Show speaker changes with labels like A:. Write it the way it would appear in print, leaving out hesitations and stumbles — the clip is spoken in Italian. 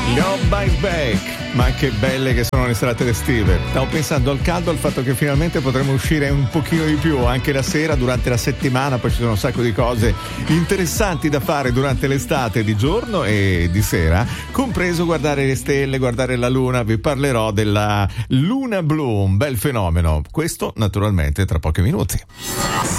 A: Love Bites Back, ma che belle che sono le serate estive. Stavo pensando al caldo, al fatto che finalmente potremo uscire un pochino di più anche la sera, durante la settimana. Poi ci sono un sacco di cose interessanti da fare durante l'estate, di giorno e di sera, compreso guardare le stelle, guardare la luna. Vi parlerò della Luna Blu, un bel fenomeno. Questo naturalmente tra pochi minuti.